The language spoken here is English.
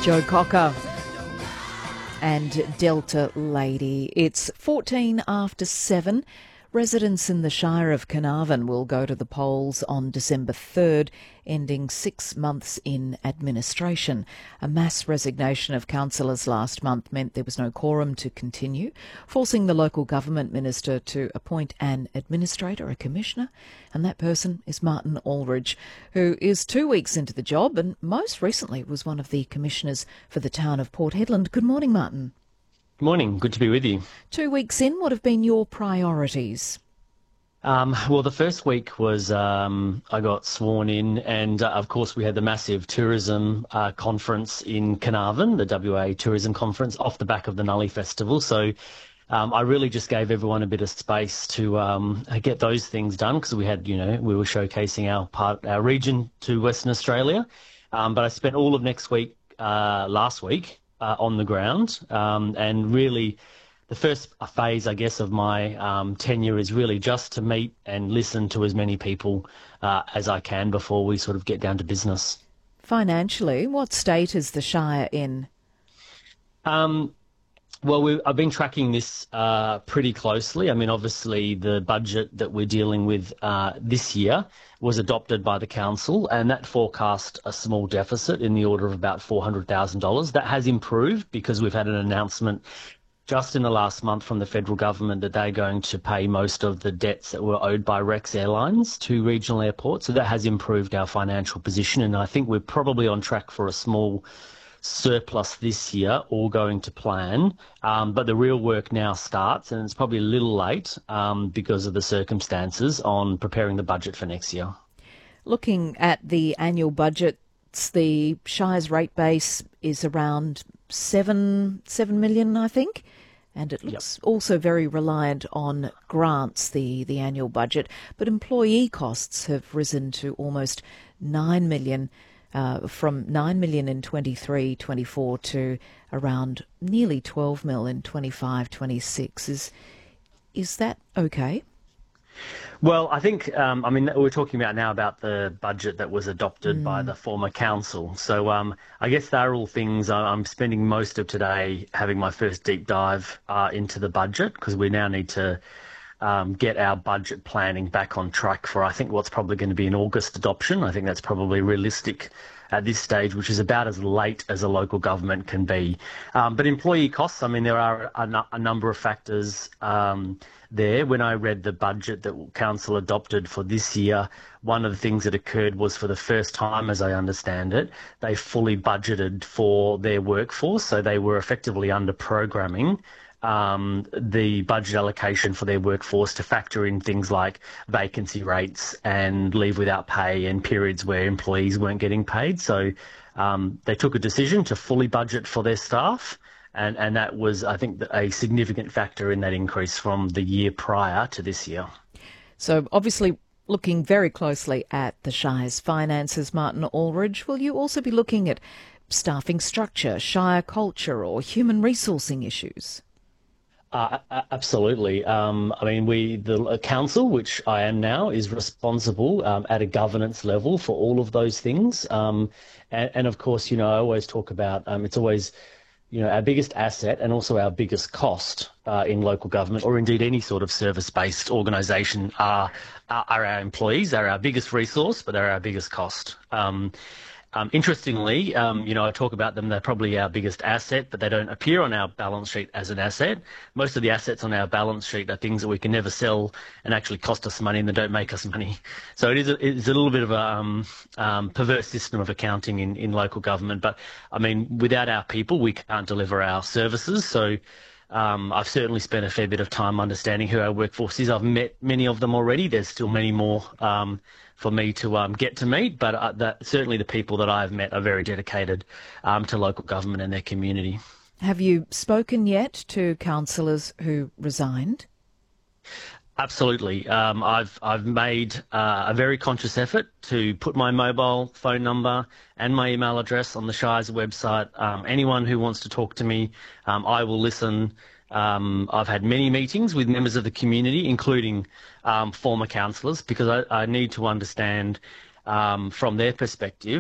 Joe Cocker and Delta Lady. It's 14 after 7. Residents in the Shire of Carnarvon will go to the polls on December 3rd, ending 6 months in administration. A mass resignation of councillors last month meant there was no quorum to continue, forcing the local government minister to appoint an administrator, a commissioner, and that person is Martin Aldridge, who is 2 weeks into the job and most recently was one of the commissioners for the town of Port Hedland. Good morning, Martin. Good morning. Good to be with you. 2 weeks in, what have been your priorities? Well, the first week was I got sworn in, and of course we had the massive tourism conference in Carnarvon, the WA Tourism Conference, off the back of the Nully Festival. So I really just gave everyone a bit of space to get those things done because we had, we were showcasing our region to Western Australia. But I spent all of next week, last week, on the ground, and really the first phase, I guess, of my tenure is really just to meet and listen to as many people as I can before we sort of get down to business. Financially, what state is the Shire in? Well, I've been tracking this pretty closely. I mean, obviously, the budget that we're dealing with this year was adopted by the council, and that forecast a small deficit in the order of about $400,000. That has improved because we've had an announcement just in the last month from the federal government that they're going to pay most of the debts that were owed by Rex Airlines to regional airports. So that has improved our financial position, and I think we're probably on track for a small surplus this year, all going to plan. But the real work now starts, and it's probably a little late because of the circumstances on preparing the budget for next year. Looking at the annual budgets, the Shire's rate base is around 7 million, I think. And it looks also very reliant on grants, the annual budget. But employee costs have risen to almost 9 million. From 9 million in 23-24 to around nearly 12 mil in 25-26. Is that okay? Well, I think, we're talking about now about the budget that was adopted by the former council. So I guess they're all things I'm spending most of today having my first deep dive into the budget, because we now need to get our budget planning back on track for, I think, what's probably going to be an August adoption. I think that's probably realistic at this stage, which is about as late as a local government can be. But employee costs, there are a number of factors there. When I read the budget that council adopted for this year, one of the things that occurred was, for the first time, as I understand it, they fully budgeted for their workforce. So they were effectively under programming the budget allocation for their workforce to factor in things like vacancy rates and leave without pay and periods where employees weren't getting paid. So they took a decision to fully budget for their staff, and that was, I think, a significant factor in that increase from the year prior to this year. So obviously looking very closely at the Shire's finances, Martin Aldridge, will you also be looking at staffing structure, Shire culture or human resourcing issues? Absolutely. The council, which I am now, is responsible at a governance level for all of those things. And of course, I always talk about it's always, our biggest asset and also our biggest cost in local government, or indeed any sort of service-based organisation, are our employees. They're our biggest resource, but they're our biggest cost. Interestingly, I talk about them, they're probably our biggest asset, but they don't appear on our balance sheet as an asset. Most of the assets on our balance sheet are things that we can never sell and actually cost us money, and they don't make us money. So it's a little bit of a perverse system of accounting in local government. But, without our people, we can't deliver our services. So I've certainly spent a fair bit of time understanding who our workforce is. I've met many of them already. There's still many more for me to get to meet, but certainly the people that I've met are very dedicated to local government and their community. Have you spoken yet to councillors who resigned? Absolutely. I've made a very conscious effort to put my mobile phone number and my email address on the Shire's website. Anyone who wants to talk to me, I will listen. I've had many meetings with members of the community, including former councillors, because I need to understand from their perspective